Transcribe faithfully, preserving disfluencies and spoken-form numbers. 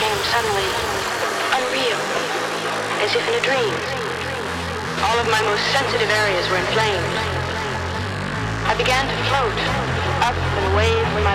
became suddenly unreal, as if in a dream. All of my most sensitive areas were inflamed. I began to float up and away from my